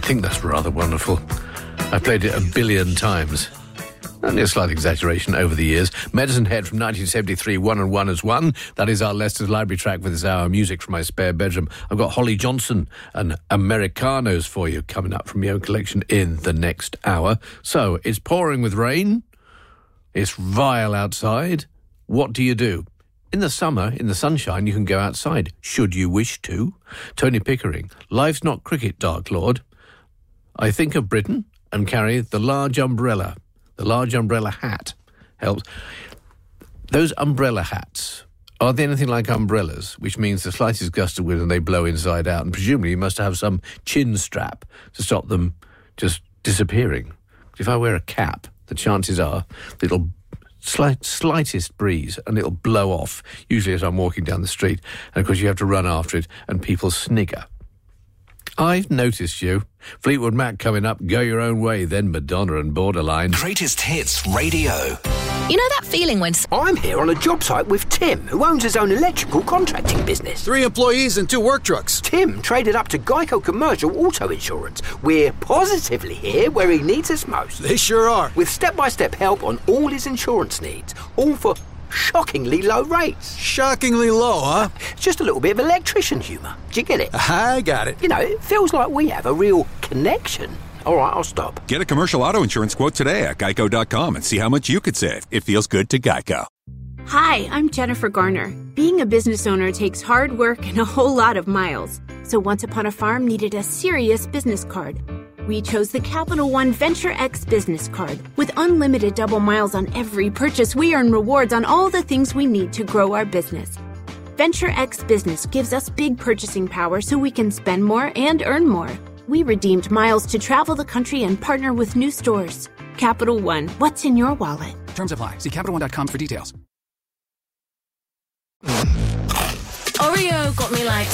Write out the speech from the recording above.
think that's rather wonderful. I played it 1 billion times. Only a slight exaggeration over the years. Medicine Head from 1973, 1 and 1 as 1. That is our Leicester's Library track for this hour. Music from my spare bedroom. I've got Holly Johnson and Americanos for you coming up from your own collection in the next hour. So, it's pouring with rain. It's vile outside. What do you do? In the summer, in the sunshine, you can go outside, should you wish to. Tony Pickering. Life's not cricket, Dark Lord. I think of Britain and carry the large umbrella. The large umbrella hat helps. Those umbrella hats, are they anything like umbrellas, which means the slightest gust of wind and they blow inside out? And presumably you must have some chin strap to stop them just disappearing. If I wear a cap, the chances are that it'll slightest breeze and it'll blow off, usually as I'm walking down the street. And of course you have to run after it and people snigger. I've noticed you. Fleetwood Mac coming up, Go Your Own Way, then Madonna and Borderline. Greatest Hits Radio. You know that feeling when... I'm here on a job site with Tim, who owns his own electrical contracting business. 3 employees and 2 work trucks. Tim traded up to Geico Commercial Auto Insurance. We're positively here where he needs us most. They sure are. With step-by-step help on all his insurance needs, all for shockingly low rates. Shockingly low, huh? Just a little bit of electrician humour. Do you get it? I got it. You know, it feels like we have a real connection. All right, I'll stop. Get a commercial auto insurance quote today at geico.com and see how much you could save. It feels good to Geico. Hi, I'm Jennifer Garner. Being a business owner takes hard work and a whole lot of miles. So Once Upon a Farm needed a serious business card. We chose the Capital One Venture X business card. With unlimited double miles on every purchase, we earn rewards on all the things we need to grow our business. Venture X Business gives us big purchasing power so we can spend more and earn more. We redeemed miles to travel the country and partner with new stores. Capital One, what's in your wallet? Terms apply. See CapitalOne.com for details. Oreo got me like